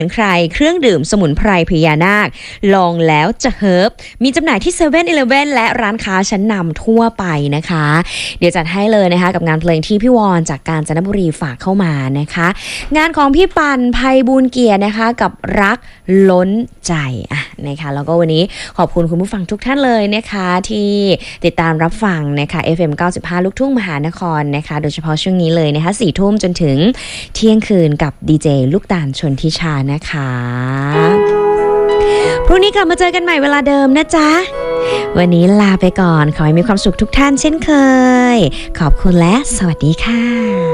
ใครเครื่องดื่มสมุนไพรพญานาคลองแล้วจะเฮิร์บมีจำหน่ายที่7-Eleven และร้านค้าชั้นนำทั่วไปนะคะเดี๋ยวจัดให้เลยนะคะกับงานเพลงที่พี่วอนจากกาญจนบุรีฝากเข้ามานะคะงานของพี่ปันไพบูลย์เกียรตินะคะกับรักล้นใจนะคะแล้วก็วันนี้ขอบคุณคุณผู้ฟังทุกท่านเลยนะคะที่ติดตามรับฟังนะคะ FM 95 ลูกทุ่งมหานครนะคะโดยเฉพาะช่วงนี้เลยนะคะ 4 ทุ่มจนถึงเที่ยงคืนกับดีเจลูกตาลชนทิชานะคะพรุ่งนี้กลับมาเจอกันใหม่เวลาเดิมนะจ๊ะวันนี้ลาไปก่อนขอให้มีความสุขทุกท่านเช่นเคยขอบคุณและสวัสดีค่ะ